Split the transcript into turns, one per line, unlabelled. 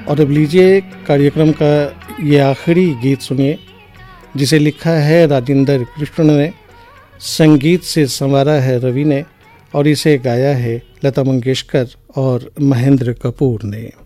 और अब लीजिए कार्यक्रम का ये आखिरी गीत सुनिए, जिसे लिखा है राजेंद्र कृष्ण ने, संगीत से संवारा है रवि ने और इसे गाया है लता मंगेशकर और महेंद्र कपूर ने।